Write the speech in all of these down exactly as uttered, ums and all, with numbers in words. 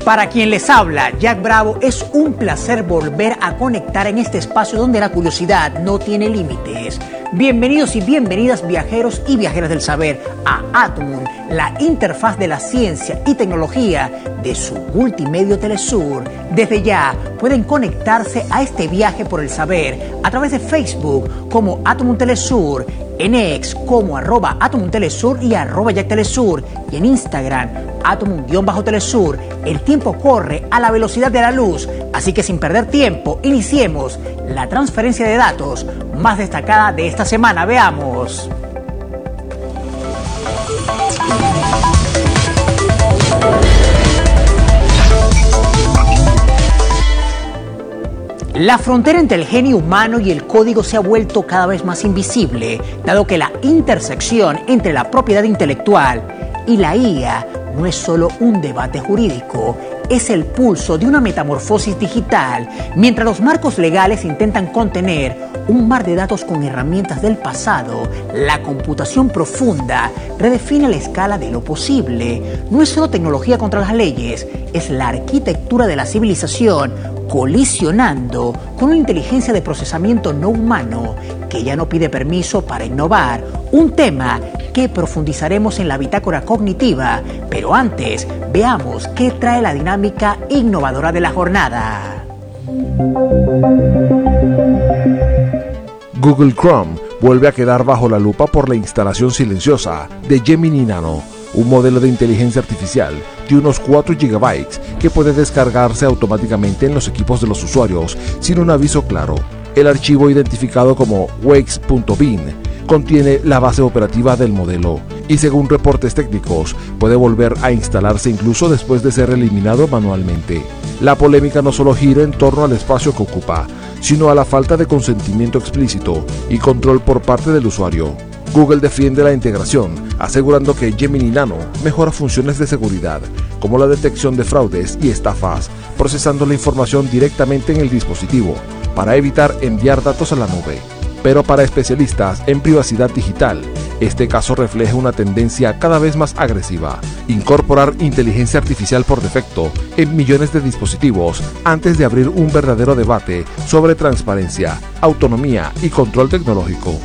Para quien les habla, Jack Bravo, es un placer volver a conectar en este espacio donde la curiosidad no tiene límites. Bienvenidos y bienvenidas viajeros y viajeras del saber a Atomum, la interfaz de la ciencia y tecnología de su multimedio Telesur. Desde ya pueden conectarse a este viaje por el saber a través de Facebook como Atomum Telesur, en X como arroba Atomum Telesur y arroba Jack Telesur, y en Instagram Atomum-Telesur. El tiempo corre a la velocidad de la luz, así que sin perder tiempo, iniciemos la transferencia de datos más destacada de esta semana. Veamos. La frontera entre el genio humano y el código se ha vuelto cada vez más invisible, dado que la intersección entre la propiedad intelectual y la I A no es solo un debate jurídico, es el pulso de una metamorfosis digital. Mientras los marcos legales intentan contener un mar de datos con herramientas del pasado, la computación profunda redefine la escala de lo posible. No es solo tecnología contra las leyes, es la arquitectura de la civilización colisionando con una inteligencia de procesamiento no humano que ya no pide permiso para innovar. Un tema que profundizaremos en la bitácora cognitiva, pero antes veamos qué trae la dinámica innovadora de la jornada. Google Chrome vuelve a quedar bajo la lupa por la instalación silenciosa de Gemini Nano, un modelo de inteligencia artificial de unos cuatro gigabytes que puede descargarse automáticamente en los equipos de los usuarios sin un aviso claro. El archivo, identificado como wakes punto bin, contiene la base operativa del modelo y, según reportes técnicos, puede volver a instalarse incluso después de ser eliminado manualmente. La polémica no solo gira en torno al espacio que ocupa, sino a la falta de consentimiento explícito y control por parte del usuario. Google defiende la integración, asegurando que Gemini Nano mejora funciones de seguridad, como la detección de fraudes y estafas, procesando la información directamente en el dispositivo, para evitar enviar datos a la nube. Pero para especialistas en privacidad digital, este caso refleja una tendencia cada vez más agresiva: incorporar inteligencia artificial por defecto en millones de dispositivos antes de abrir un verdadero debate sobre transparencia, autonomía y control tecnológico.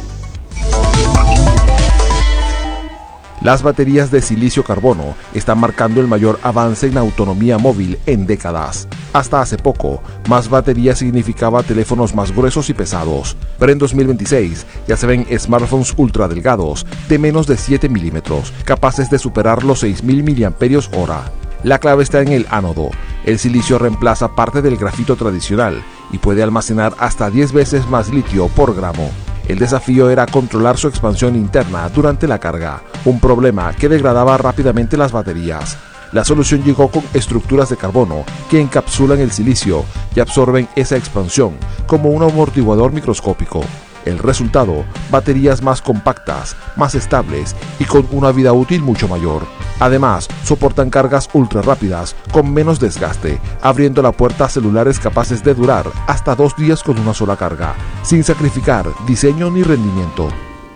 Las baterías de silicio-carbono están marcando el mayor avance en autonomía móvil en décadas. Hasta hace poco, más batería significaba teléfonos más gruesos y pesados, pero en dos mil veintiséis ya se ven smartphones ultra delgados de menos de siete milímetros, capaces de superar los seis mil miliamperios hora. La clave está en el ánodo. El silicio reemplaza parte del grafito tradicional y puede almacenar hasta diez veces más litio por gramo. El desafío era controlar su expansión interna durante la carga, un problema que degradaba rápidamente las baterías. La solución llegó con estructuras de carbono que encapsulan el silicio y absorben esa expansión como un amortiguador microscópico. El resultado: baterías más compactas, más estables y con una vida útil mucho mayor. Además, soportan cargas ultra rápidas con menos desgaste, abriendo la puerta a celulares capaces de durar hasta dos días con una sola carga, sin sacrificar diseño ni rendimiento.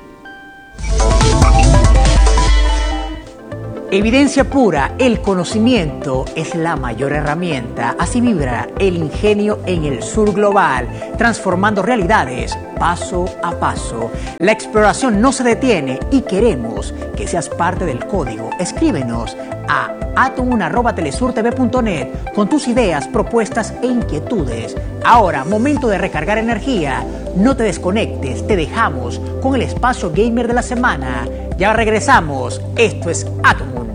Evidencia pura, el conocimiento es la mayor herramienta. Así vibra el ingenio en el sur global, transformando realidades paso a paso. La exploración no se detiene y queremos que seas parte del código. Escríbenos a atomum arroba telesur t v punto net con tus ideas, propuestas e inquietudes. Ahora, momento de recargar energía. No te desconectes, te dejamos con el espacio gamer de la semana. Ya regresamos. Esto es Atomum.